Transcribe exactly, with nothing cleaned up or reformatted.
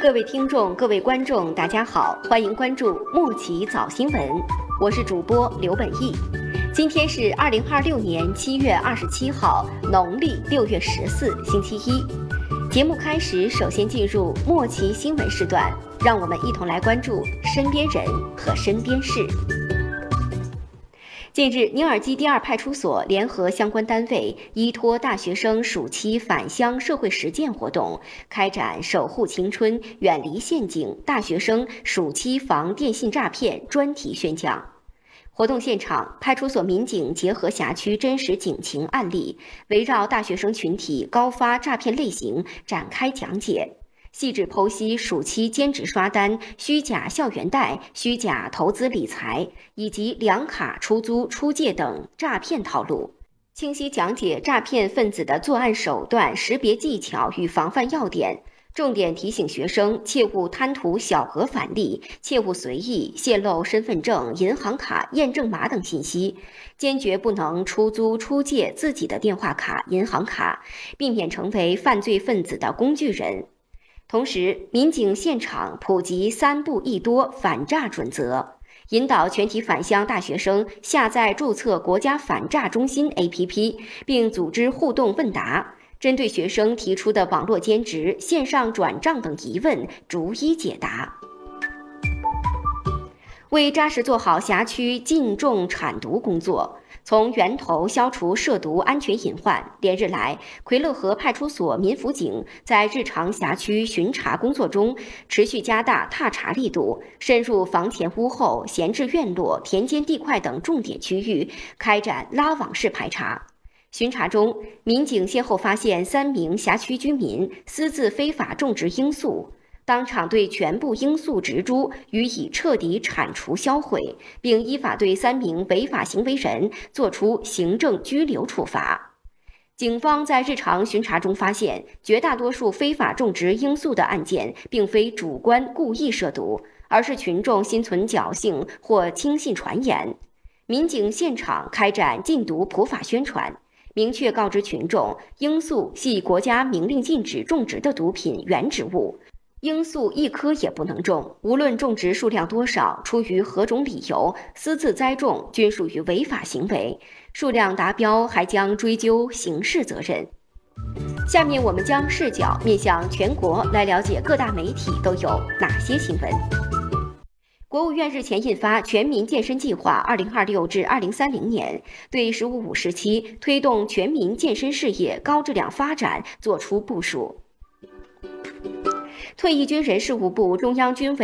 各位听众、各位观众，大家好，欢迎关注莫奇早新闻，我是主播刘本义。今天是二零二六年七月二十七号，农历六月十四，星期一。节目开始，首先进入莫奇新闻时段，让我们一同来关注身边人和身边事。近日，宁尔基第二派出所联合相关单位，依托大学生暑期返乡社会实践活动，开展守护青春、远离陷阱大学生暑期防电信诈骗专题宣讲。活动现场，派出所民警结合辖区真实警情案例，围绕大学生群体高发诈骗类型展开讲解，细致剖析暑期兼职刷单、虚假校园贷、虚假投资理财以及两卡出租出借等诈骗套路，清晰讲解诈骗分子的作案手段、识别技巧与防范要点，重点提醒学生切勿贪图小额返利，切勿随意泄露身份证、银行卡验证码等信息，坚决不能出租出借自己的电话卡、银行卡，避免成为犯罪分子的工具人。同时，民警现场普及三不一多反诈准则，引导全体返乡大学生下载注册国家反诈中心 A P P， 并组织互动问答，针对学生提出的网络兼职、线上转账等疑问逐一解答。为扎实做好辖区禁重铲毒工作，从源头消除涉毒安全隐患，连日来，奎勒河派出所民辅警在日常辖区巡查工作中，持续加大踏查力度，深入房前屋后、闲置院落、田间地块等重点区域，开展拉网式排查。巡查中，民警先后发现三名辖区居民私自非法种植罂粟，当场对全部罂粟植株予以彻底铲除销毁，并依法对三名违法行为人作出行政拘留处罚。警方在日常巡查中发现，绝大多数非法种植罂粟的案件并非主观故意涉毒，而是群众心存侥幸或轻信传言。民警现场开展禁毒普法宣传，明确告知群众，罂粟系国家明令禁止种植的毒品原植物，罂粟一颗也不能种，无论种植数量多少，出于何种理由私自栽种，均属于违法行为，数量达标还将追究刑事责任。下面我们将视角面向全国，来了解各大媒体都有哪些新闻。国务院日前印发《全民健身计划（二零二六至二零三零年）》，对“十五五”时期推动全民健身事业高质量发展作出部署。退役军人事务部中央军委